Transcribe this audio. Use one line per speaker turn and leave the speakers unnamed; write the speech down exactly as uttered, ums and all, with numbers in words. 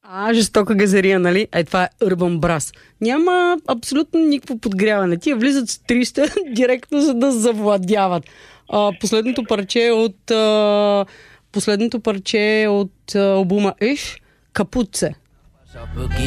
А, жестока газария, нали? Ай, това е Urban Brass. Няма абсолютно никакво подгряване. Тия влизат с триста директно, за да завладяват. А, последното парче от а, последното парче от а, албума Иш, Капуце.